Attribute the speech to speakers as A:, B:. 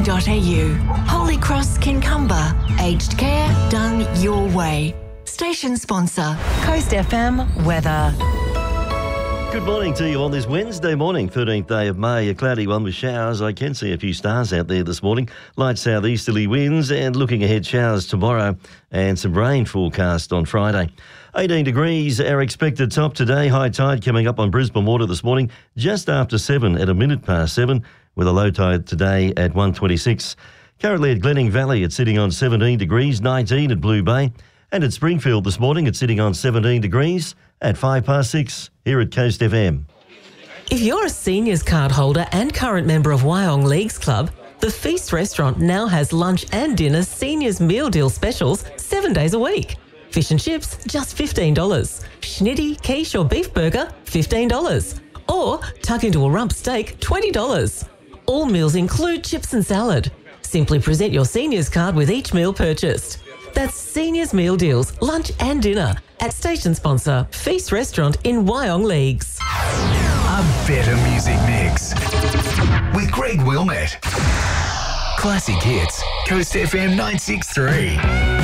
A: Holy Cross Kincumber. Aged care done your way. Station sponsor.
B: Coast FM weather.
C: Good morning to you on this Wednesday morning, 13th day of May. A cloudy one with showers. I can see a few stars out there this morning. Light southeasterly winds and looking ahead, showers tomorrow and some rain forecast on Friday. 18 degrees, our expected top today. High tide coming up on Brisbane Water this morning, just after 7 at 7:01, with a low tide today at 1:26. Currently at Glenning Valley, it's sitting on 17 degrees, 19 at Blue Bay. And at Springfield this morning, it's sitting on 17 degrees at 6:05 here at Coast FM.
D: If you're a seniors card holder and current member of Wyong Leagues Club, the Feast restaurant now has lunch and dinner seniors meal deal specials 7 days a week. Fish and chips, just $15. Schnitty, quiche or beef burger, $15. Or tuck into a rump steak, $20. All meals include chips and salad. Simply present your seniors card with each meal purchased. That's Seniors Meal Deals, lunch and dinner at station sponsor Feast Restaurant in Wyong Leagues.
E: A better music mix with Greg Wilmette. Classic hits, Coast FM 963.